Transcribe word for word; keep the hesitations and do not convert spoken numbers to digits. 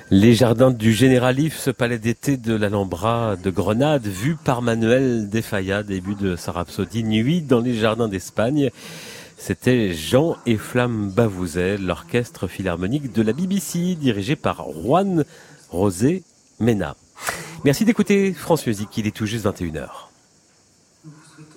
Les jardins du Généralif, ce palais d'été de l'Alhambra de Grenade, vu par Manuel de Falla, début de sa rhapsodie Nuit dans les jardins d'Espagne. C'était Jean et Flamme Bavouzet, l'orchestre philharmonique de la B B C, dirigé par Juan José Mena. Merci d'écouter France Musique, il est tout juste vingt et une heures.